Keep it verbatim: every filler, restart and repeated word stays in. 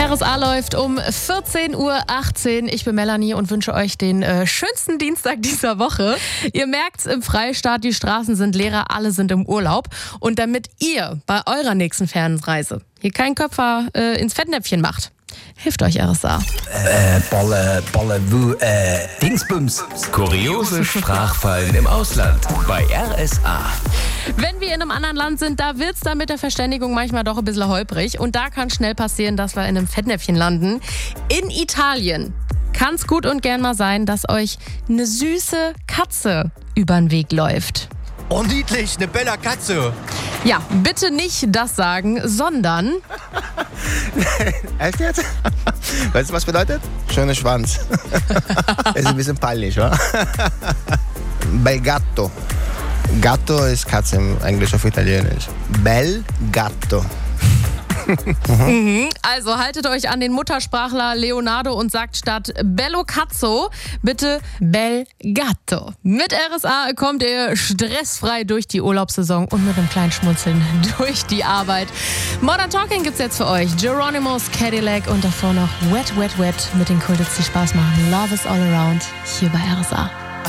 R S A läuft um vierzehn Uhr achtzehn. Ich bin Melanie und wünsche euch den äh, schönsten Dienstag dieser Woche. Ihr merkt's im Freistaat, die Straßen sind leerer, alle sind im Urlaub. Und damit ihr bei eurer nächsten Fernreise hier keinen Köpfer äh, ins Fettnäpfchen macht, hilft euch R S A. Äh, Balle, Balle, Wu, äh, Dingsbums. Kuriose Sprachfallen im Ausland bei R S A. Wenn wir in einem anderen Land sind, da wird's dann mit der Verständigung manchmal doch ein bisschen holprig. Und da kann schnell passieren, dass wir in einem Fettnäpfchen landen. In Italien kann's gut und gern mal sein, dass euch eine süße Katze über den Weg läuft. Oh, niedlich, eine bella Katze. Ja, bitte nicht das sagen, sondern... Echt jetzt? Weißt du, was bedeutet? Schöner Schwanz. Ist ein bisschen peinlich, wa? Bel gatto. Gatto ist Katze im Englisch auf Italienisch. Bel gatto. mhm. Also haltet euch an den Muttersprachler Leonardo und sagt statt bello cazzo bitte bel gatto. Mit R S A kommt ihr stressfrei durch die Urlaubssaison und mit einem kleinen Schmunzeln durch die Arbeit. Modern Talking gibt's jetzt für euch. Geronimo's Cadillac und davor noch Wet, Wet, Wet mit den Cool Hits, die Spaß machen. Love is all around hier bei R S A.